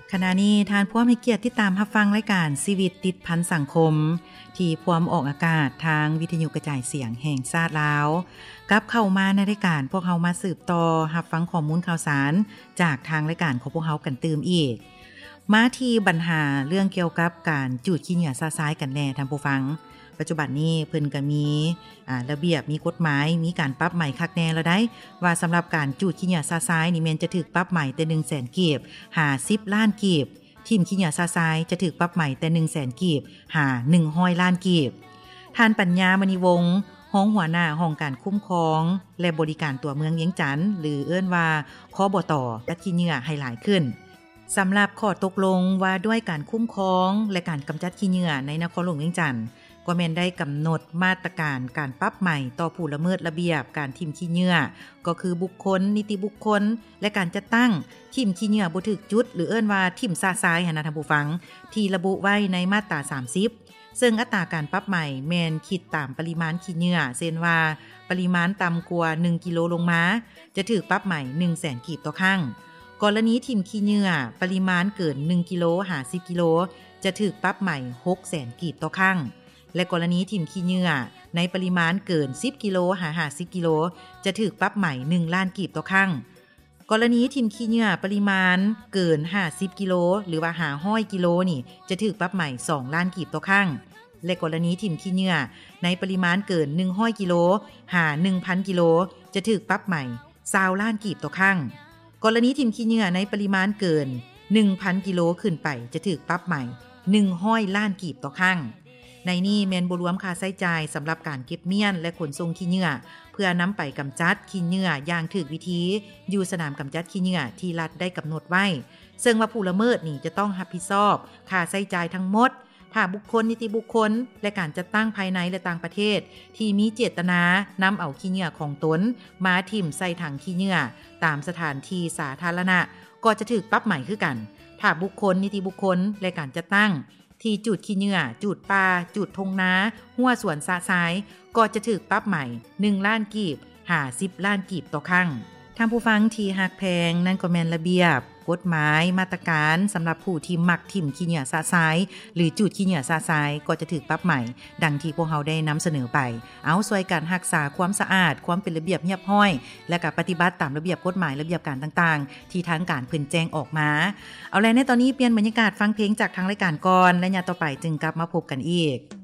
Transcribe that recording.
ขณะนี้ทานผู้มีเกียรติติดตามรับฟังรายการชีวิตติดพันสังคมที่พร้อมออกอากาศทางวิทยุกระจายเสียงแห่งชาติลาวกับเข้ามาในรายการพวกเฮามาสืบต่อรับฟังข้อมูลข่าวสารจากทางรายการของพวกเฮากันตื่มอีกมาที่ปัญหาเรื่องเกี่ยวกับการจูดขี้เหงื่อซาซ้ายกันแน่ท่านผู้ฟังปัจจุบันนี้เพิ่นก็มีระเบียบมีกฎหมายมีการปรับใหม่คักแน่แล้วได้ว่าสำหรับการจูดขี้เหงื่อซาซ้ายนี่แม่นจะถูกปรับใหม่แต่ 100,000 กีบ50ล้านกีบทีมขี้เหงื่อซาซ้ายจะถูกปรับใหม่แต่ 100,000 กีบ100ล้านกีบท่านปัญญามณีวงศ์ห้องหัวหน้าห้องการคุ้มครองและบริการตัวเมืองเวียงจันทน์หรือเอิ้นว่าคบต.จัดขี้เหงื่อให้หลายขึ้นสำหรับข้อตกลงว่าด้วยการคุ้มครองและการกำจัดขี้เหงื่อในนครหลวงเวียงจันทน์ก็แม่นได้กำหนดมาตรการการปรับใหม่ต่อผู้ละเมิดระเบียบการทิ่มขี้เหงื่อก็คือบุคคลนิติบุคคลและการจัดตั้งทิ่มขี้เหงื่อบ่ถูกจุดหรือเอิ้นว่าทิ่มซาซ้ายหั่นนะท่านผู้ฟังที่ระบุไว้ในมาตรา30ซึ่งอัตราการปรับใหม่แม่นคิดตามปริมาณขี้เหงื่อเช่นว่าปริมาณต่ำกว่า1กิโลลงมาจะถูกปรับใหม่ 100,000 กีบต่อครั้งกรณีทิ่มขี้เหงื่อปริมาณเกิน1กิโล50กิโลจะถูกปรับใหม่ 600,000 กีบต่อครั้งและกรณีทิ่มขี้เหงื่อในปริมาณเกิน10กิโล50กิโลจะถูกปรับใหม่1ล้านกีบต่อครั้งกรณีทิ่มขี้เหงื่อปริมาณเกิน50กิโลหรือว่า500กิโลนี่จะถูกปรับใหม่2ล้านกีบต่อครั้งและกรณีทิ่มขี้เหงื่อในปริมาณเกิน100กิโล1,000กิโลจะถูกปรับใหม่20ล้านกีบต่อครั้งกรณีทิ่มขี้เหงื่อในปริมาณเกิน 1,000 กิโลขึ้นไปจะถูกปรับใหม่100ล้านกีบต่อครั้งในนี้แม่นบ่รวมค่าใช้จ่ายสำหรับการเก็บเมียนและขนส่งขี้เหงื่อเพื่อนำไปกำจัดขี้เหงื่ออย่างถูกวิธีอยู่สนามกำจัดขี้เหงื่อที่รัฐได้กำหนดไว้ซึ่งว่าผู้ละเมิดนี่จะต้องรับผิดชอบค่าใช้จ่ายทั้งหมดถ้าบุคคลนิติบุคคลและการจัดตั้งภายในและต่างประเทศที่มีเจตนานำเอาขี้เหงื่อของตนมาทิ่มใส่ถังขี้เหงื่อตามสถานที่สาธารณะก็จะถูกปรับใหม่คือกันถ้าบุคคลนิติบุคคลและการจัดตั้งที่จุดขี้เหงื่อจุดป่าจุดทงนาหัวสวนสะซ้ายก็จะถูกปรับใหม่1ล้านกีบ50ล้านกีบต่อครั้งท่านผู้ฟังที่ฮักแพงนั่นก็แม่นระเบียบกฎหมายมาตรการสำหรับผู้ที่มักทิ่มขี้เหงื่อสะซ้ายหรือจุดขี้เหงื่อสะซ้ายก็จะถูกปรับใหม่ดังที่พวกเราได้นำเสนอไปเอาช่วยกันรักษาความสะอาดความเป็นระเบียบเรียบร้อยและก็ปฏิบัติตามระเบียบกฎหมายระเบียบการต่างๆที่ทางการเพิ่นแจ้งออกมาเอาล่ะในตอนนี้เปลี่ยนบรรยากาศฟังเพลงจากทางรายการก่อนและญาต่อไปจึงกลับมาพบกันอีก